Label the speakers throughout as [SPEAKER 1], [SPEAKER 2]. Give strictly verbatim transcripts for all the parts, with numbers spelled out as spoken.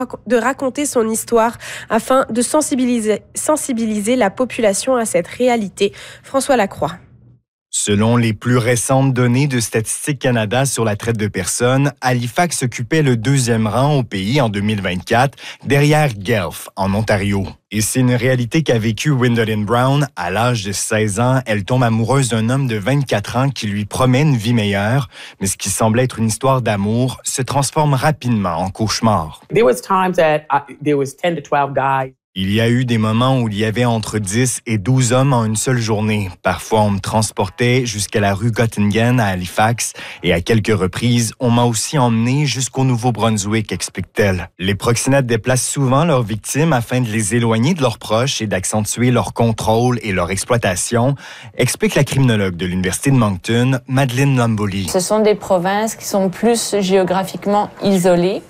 [SPEAKER 1] de raconter son histoire afin de sensibiliser, sensibiliser la population à cette réalité. François Lacroix.
[SPEAKER 2] Selon les plus récentes données de Statistique Canada sur la traite de personnes, Halifax occupait le deuxième rang au pays en deux mille vingt-quatre, derrière Guelph, en Ontario. Et c'est une réalité qu'a vécue Gwendolyn Brown. À l'âge de seize ans, elle tombe amoureuse d'un homme de vingt-quatre ans qui lui promet une vie meilleure, mais ce qui semblait être une histoire d'amour se transforme rapidement en cauchemar.
[SPEAKER 3] There was times that I, there was ten to twelve guys.
[SPEAKER 2] Il y a eu des moments où il y avait entre dix et douze hommes en une seule journée. Parfois, on me transportait jusqu'à la rue Göttingen à Halifax et à quelques reprises, on m'a aussi emmené jusqu'au Nouveau-Brunswick, explique-t-elle. Les proxénètes déplacent souvent leurs victimes afin de les éloigner de leurs proches et d'accentuer leur contrôle et leur exploitation, explique la criminologue de l'Université de Moncton, Madeleine Lamboli.
[SPEAKER 4] Ce sont des provinces qui sont plus géographiquement isolées.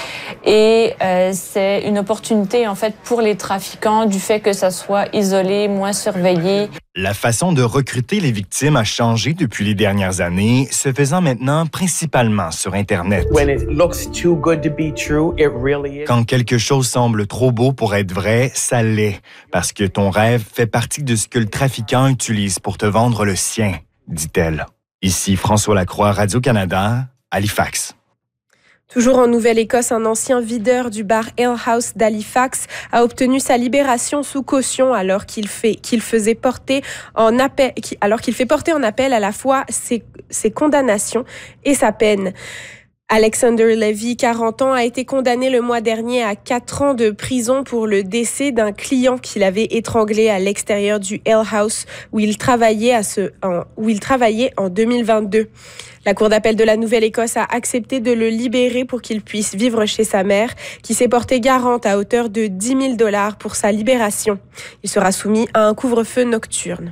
[SPEAKER 4] Et euh, c'est une opportunité, en fait, pour les trafiquants du fait que ça soit isolé, moins surveillé.
[SPEAKER 2] La façon de recruter les victimes a changé depuis les dernières années, se faisant maintenant principalement sur Internet.
[SPEAKER 3] When it looks too good to be true, it really is.
[SPEAKER 2] Quand quelque chose semble trop beau pour être vrai, ça l'est, parce que ton rêve fait partie de ce que le trafiquant utilise pour te vendre le sien, dit-elle. Ici François Lacroix, Radio-Canada, Halifax.
[SPEAKER 1] Toujours en Nouvelle-Écosse, un ancien videur du bar Ale House d'Halifax a obtenu sa libération sous caution alors qu'il fait qu'il faisait porter en appel alors qu'il fait porter en appel à la fois ses, ses condamnations et sa peine. Alexander Levy, quarante ans, a été condamné le mois dernier à quatre ans de prison pour le décès d'un client qu'il avait étranglé à l'extérieur du Ale House où il travaillait, à ce, en, où il travaillait en deux mille vingt-deux. La Cour d'appel de la Nouvelle-Écosse a accepté de le libérer pour qu'il puisse vivre chez sa mère, qui s'est portée garante à hauteur de dix mille dollars pour sa libération. Il sera soumis à un couvre-feu nocturne.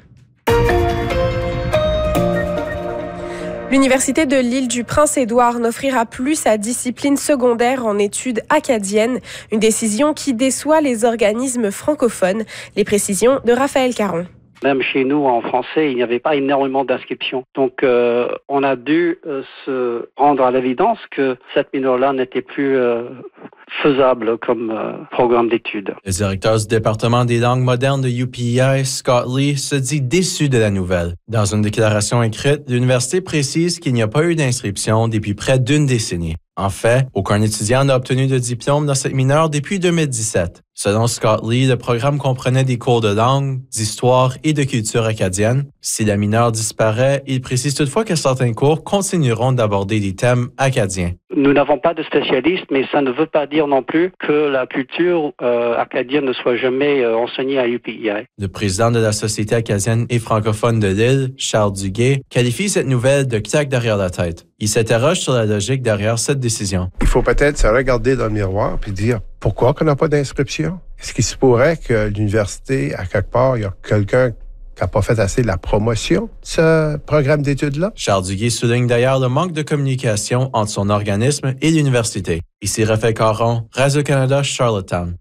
[SPEAKER 1] L'Université de l'île du Prince-Édouard n'offrira plus sa discipline secondaire en études acadiennes, une décision qui déçoit les organismes francophones. Les précisions de Raphaël Caron.
[SPEAKER 5] Même chez nous, en français, il n'y avait pas énormément d'inscriptions. Donc, euh, on a dû euh, se rendre à l'évidence que cette mineure-là n'était plus euh, faisable comme euh, programme d'études.
[SPEAKER 6] Le directeur du département des langues modernes de U P E I, Scott Lee, se dit déçu de la nouvelle. Dans une déclaration écrite, l'université précise qu'il n'y a pas eu d'inscription depuis près d'une décennie. En fait, aucun étudiant n'a obtenu de diplôme dans cette mineure depuis deux mille dix-sept. Selon Scott Lee, le programme comprenait des cours de langue, d'histoire et de culture acadienne. Si la mineure disparaît, il précise toutefois que certains cours continueront d'aborder des thèmes acadiens.
[SPEAKER 5] Nous n'avons pas de spécialistes, mais ça ne veut pas dire non plus que la culture euh, acadienne ne soit jamais euh, enseignée à U P E I.
[SPEAKER 6] Le président de la Société acadienne et francophone de l'île, Charles Duguay, qualifie cette nouvelle de claque derrière la tête. Il s'interroge sur la logique derrière cette décision.
[SPEAKER 7] Il faut peut-être se regarder dans le miroir puis dire pourquoi qu'on n'a pas d'inscription. Est-ce qu'il se pourrait que l'université, à quelque part, il y a quelqu'un qui n'a pas fait assez de la promotion de ce programme d'études-là?
[SPEAKER 6] Charles Duguay souligne d'ailleurs le manque de communication entre son organisme et l'université. Ici Raphaël Caron, Radio-Canada, Charlottetown.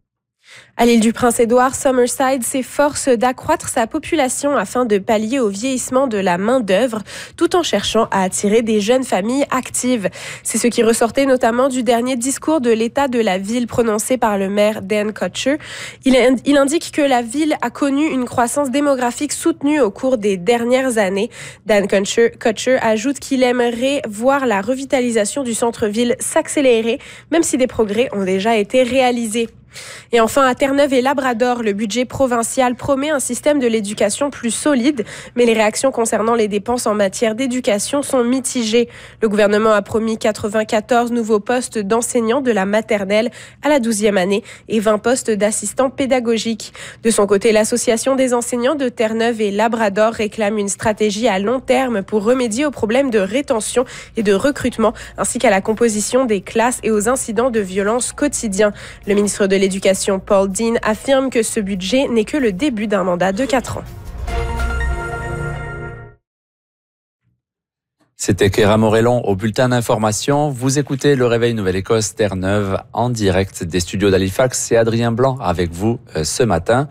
[SPEAKER 1] À l'île du Prince-Édouard, Summerside s'efforce d'accroître sa population afin de pallier au vieillissement de la main-d'œuvre, tout en cherchant à attirer des jeunes familles actives. C'est ce qui ressortait notamment du dernier discours de l'état de la ville prononcé par le maire Dan Kutcher. Il, il indique que la ville a connu une croissance démographique soutenue au cours des dernières années. Dan Kutcher, Kutcher ajoute qu'il aimerait voir la revitalisation du centre-ville s'accélérer, même si des progrès ont déjà été réalisés. Et enfin, à Terre-Neuve et Labrador, le budget provincial promet un système de l'éducation plus solide, mais les réactions concernant les dépenses en matière d'éducation sont mitigées. Le gouvernement a promis quatre-vingt-quatorze nouveaux postes d'enseignants de la maternelle à la douzième année et vingt postes d'assistants pédagogiques. De son côté, l'association des enseignants de Terre-Neuve et Labrador réclame une stratégie à long terme pour remédier aux problèmes de rétention et de recrutement, ainsi qu'à la composition des classes et aux incidents de violence quotidiens. Le ministre de l'Éducation, Paul Dean, affirme que ce budget n'est que le début d'un mandat de quatre ans.
[SPEAKER 8] C'était Kéra Morellon au bulletin d'information. Vous écoutez le Réveil Nouvelle-Écosse Terre-Neuve en direct des studios d'Halifax. C'est Adrien Blanc avec vous ce matin.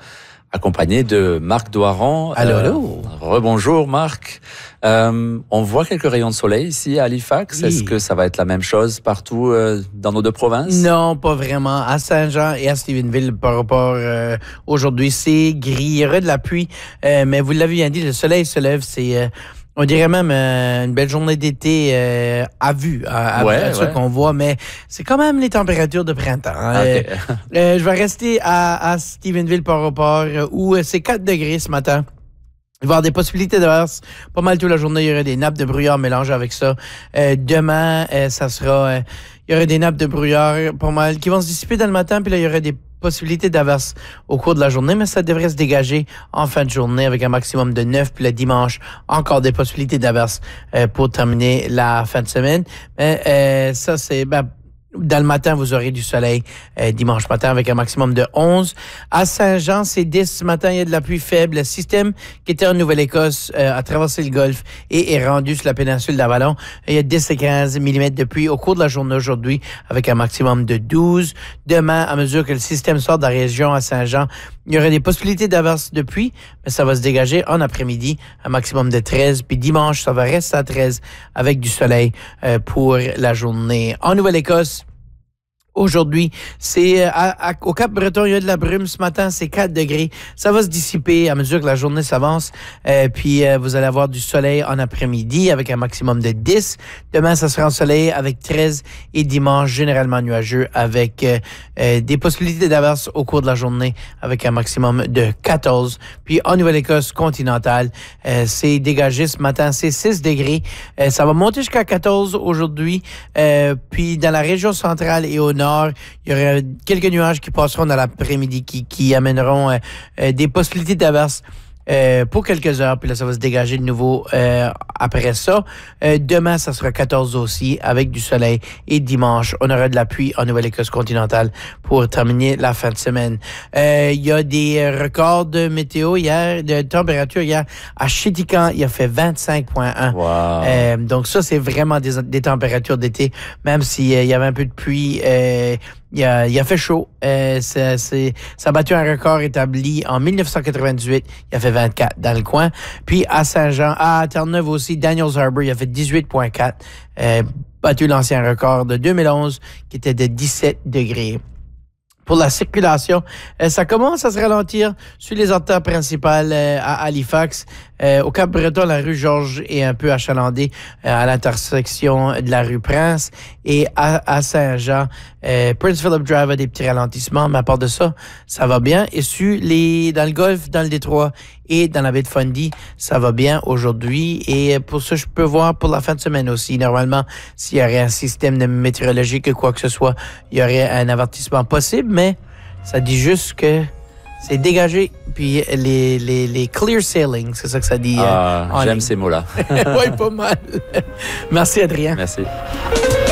[SPEAKER 8] accompagné de Marc Doiron.
[SPEAKER 9] Allô, euh, allô.
[SPEAKER 8] Rebonjour Marc. Euh, on voit quelques rayons de soleil ici à Halifax. Oui. Est-ce que ça va être la même chose partout euh, dans nos deux provinces?
[SPEAKER 9] Non, pas vraiment. À Saint-Jean et à Stephenville, par rapport euh, aujourd'hui, c'est gris. Il y aura de la pluie, euh, mais vous l'avez bien dit, le soleil se lève. C'est, euh, on dirait même euh, une belle journée d'été euh, à vue, à, à,
[SPEAKER 8] ouais,
[SPEAKER 9] à ce
[SPEAKER 8] ouais.
[SPEAKER 9] qu'on voit, mais c'est quand même les températures de printemps.
[SPEAKER 8] Okay.
[SPEAKER 9] Euh, euh, je vais rester à, à Stephenville par rapport où euh, c'est quatre degrés ce matin. Il va y avoir des possibilités d'averse pas mal toute la journée. Il y aura des nappes de brouillard mélangées avec ça. Euh, demain, euh, ça sera... Euh, il y aura des nappes de brouillard pas mal qui vont se dissiper dans le matin. Puis là, il y aura des possibilités d'averse au cours de la journée, mais ça devrait se dégager en fin de journée avec un maximum de neuf. Puis le dimanche, encore des possibilités d'averse euh, pour terminer la fin de semaine. Mais euh, ça, c'est... Ben, dans le matin, vous aurez du soleil euh, dimanche matin avec un maximum de onze. À Saint-Jean, c'est dix. Ce matin, il y a de la pluie faible. Le système qui était en Nouvelle-Écosse euh, a traversé le golfe et est rendu sur la péninsule d'Avalon. Il y a dix et quinze millimètres de pluie au cours de la journée aujourd'hui avec un maximum de douze. Demain, à mesure que le système sort de la région à Saint-Jean, il y aurait des possibilités d'averse de pluie, mais ça va se dégager en après-midi, un maximum de treize. Puis dimanche, ça va rester à treize avec du soleil euh, pour la journée. En Nouvelle-Écosse, aujourd'hui, c'est à, à, au Cap-Breton, il y a de la brume. Ce matin, c'est quatre degrés. Ça va se dissiper à mesure que la journée s'avance. Euh, puis, euh, vous allez avoir du soleil en après-midi avec un maximum de dix. Demain, ça sera ensoleillé avec treize. Et dimanche, généralement nuageux avec euh, euh, des possibilités d'averse au cours de la journée avec un maximum de quatorze. Puis, en Nouvelle-Écosse continentale, euh, c'est dégagé ce matin. C'est six degrés. Euh, ça va monter jusqu'à quatorze aujourd'hui. Euh, puis, dans la région centrale et au nord, il y aura quelques nuages qui passeront dans l'après-midi qui, qui amèneront euh, euh, des possibilités d'averse euh, pour quelques heures. Puis là, ça va se dégager de nouveau euh, après ça. Euh, demain, ça sera quatorze aussi avec du soleil. Et dimanche, on aura de la pluie en Nouvelle-Écosse continentale pour terminer la fin de semaine. Euh, il y a des records de météo hier, de température hier. À Chitican, il a fait vingt-cinq virgule un.
[SPEAKER 8] Wow.
[SPEAKER 9] Euh, donc ça, c'est vraiment des, des températures d'été, même s'il euh, y avait un peu de pluie. Euh, Il a, il a fait chaud. Euh, c'est, c'est, ça a battu un record établi en dix-neuf cent quatre-vingt-dix-huit. Il a fait vingt-quatre dans le coin. Puis à Saint-Jean, à Terre-Neuve aussi, Daniels Harbour, il a fait dix-huit virgule quatre. Euh, battu l'ancien record de deux mille onze qui était de dix-sept degrés. Pour la circulation, euh, ça commence à se ralentir sur les artères principales euh, à Halifax. Euh, au Cap-Breton, la rue Georges est un peu achalandée euh, à l'intersection de la rue Prince. Et à, à Saint-Jean, euh, Prince Philip Drive a des petits ralentissements, mais à part de ça, ça va bien. Et sur les, dans le Golfe, dans le Détroit et dans la baie de Fundy, ça va bien aujourd'hui. Et pour ça, je peux voir pour la fin de semaine aussi. Normalement, s'il y aurait un système de météorologique ou quoi que ce soit, il y aurait un avertissement possible, mais ça dit juste que c'est dégagé, puis les, les, les clear sailing, c'est ça que ça dit.
[SPEAKER 8] Ah,
[SPEAKER 9] euh,
[SPEAKER 8] j'aime
[SPEAKER 9] ligne.
[SPEAKER 8] ces mots-là.
[SPEAKER 9] Oui, pas mal. Merci, Adrien.
[SPEAKER 8] Merci.